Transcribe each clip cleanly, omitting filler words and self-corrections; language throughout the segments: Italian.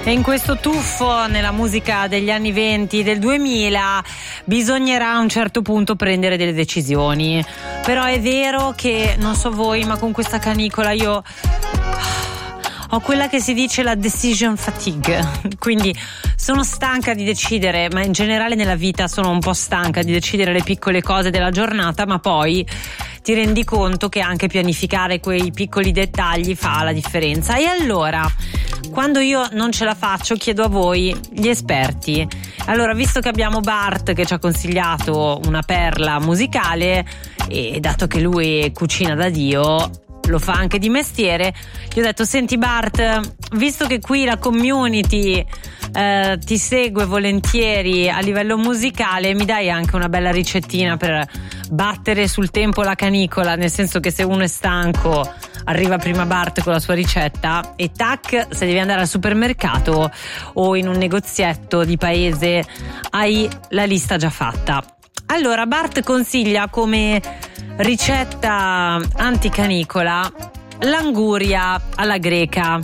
E in questo tuffo nella musica degli anni 20, del 2000, bisognerà a un certo punto prendere delle decisioni. Però è vero che, non so voi, ma con questa canicola io ho quella che si dice la decision fatigue. Quindi sono stanca di decidere, ma in generale nella vita sono un po' stanca di decidere le piccole cose della giornata, ma poi ti rendi conto che anche pianificare quei piccoli dettagli fa la differenza. E allora, quando io non ce la faccio, chiedo a voi, gli esperti. Allora, visto che abbiamo Bart che ci ha consigliato una perla musicale, e dato che lui cucina da Dio, lo fa anche di mestiere, gli ho detto: senti Bart, visto che qui la community ti segue volentieri a livello musicale, mi dai anche una bella ricettina per battere sul tempo la canicola, nel senso che se uno è stanco arriva prima Bart con la sua ricetta e tac, se devi andare al supermercato o in un negozietto di paese hai la lista già fatta. Allora Bart consiglia come ricetta anticanicola l'anguria alla greca.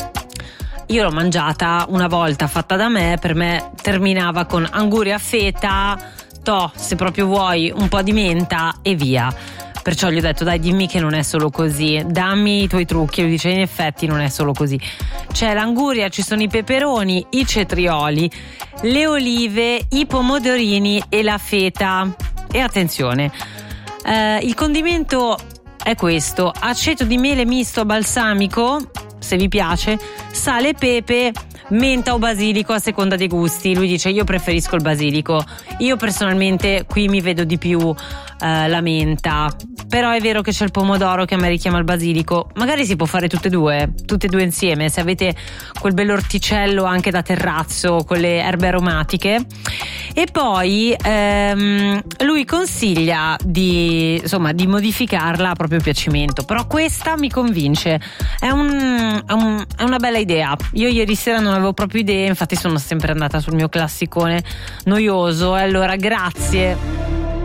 Io l'ho mangiata una volta fatta da me, per me terminava con anguria, feta, se proprio vuoi un po' di menta e via. Perciò gli ho detto: dai, dimmi che non è solo così, dammi i tuoi trucchi. E lui dice: in effetti non è solo così, c'è l'anguria, ci sono i peperoni, i cetrioli, le olive, i pomodorini e la feta. E attenzione, il condimento è questo: aceto di mele misto balsamico, se vi piace, sale, pepe, menta o basilico a seconda dei gusti. Lui dice: io preferisco il basilico, io personalmente qui mi vedo di più la menta, però è vero che c'è il pomodoro che a me richiama il basilico. Magari si può fare tutte e due insieme, se avete quel bell'orticello anche da terrazzo con le erbe aromatiche. E poi lui consiglia di modificarla a proprio piacimento, però questa mi convince, è una bella idea. Io ieri sera non avevo proprio idee, infatti sono sempre andata sul mio classicone noioso. E allora grazie.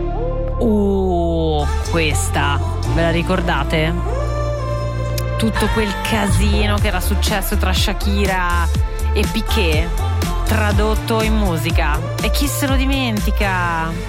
Questa ve la ricordate? Tutto quel casino che era successo tra Shakira e Piqué tradotto in musica, e chi se lo dimentica?